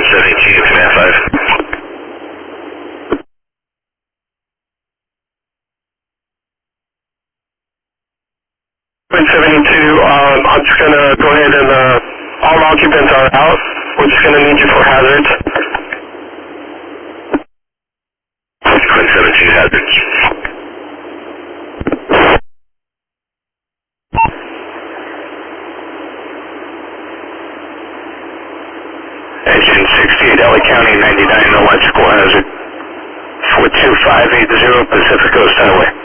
72, command 5. Point 72, I'm just going to go ahead and all occupants are out. We're just going to need you for hazards. Point 72, hazards. Engine 68, LA County 99, electrical hazard. 42580 Pacific Coast Highway.